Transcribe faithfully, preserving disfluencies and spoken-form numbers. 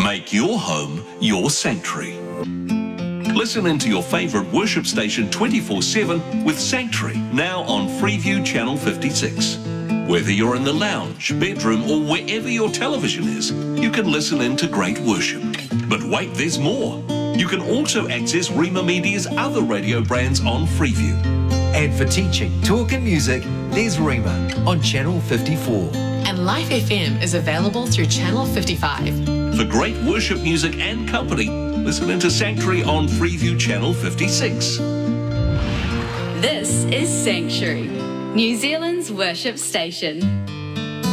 Make your home your sanctuary. Listen into your favourite worship station twenty-four seven with Sanctuary, now on Freeview Channel fifty-six. Whether you're in the lounge, bedroom or wherever your television is, you can listen in to great worship. But wait, there's more. You can also access Rima Media's other radio brands on Freeview. And for teaching, talk and music, there's Rima on Channel fifty-four. And Life F M is available through Channel fifty-five. For great worship music and company, listen into Sanctuary on Freeview Channel fifty-six. This is Sanctuary, New Zealand's worship station.